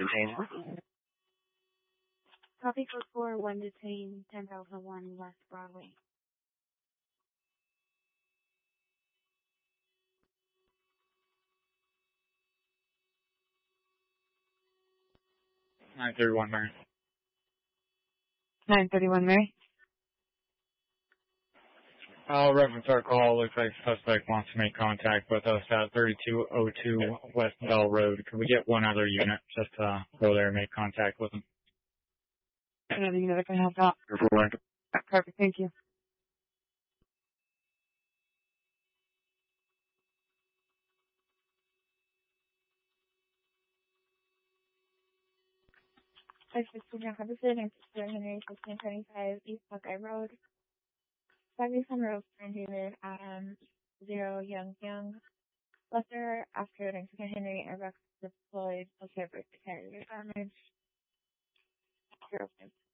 detain. Copy code 4, 1 detain, 10,001 West Broadway. 931 Mary. 931 Mary. Reference our call. Looks like suspect wants to make contact with us at 3202 West Bell Road. Could we get one other unit just to go there and make contact with him? Another unit that can help out. Perfect, thank you. Five 16 Hudson, and Henry 1525 East Buckeye Road. 5 Eastern Road, David, 0 Young. Lester, after Mexican Henry, Airbox deployed, okay, birth carrier damage. 0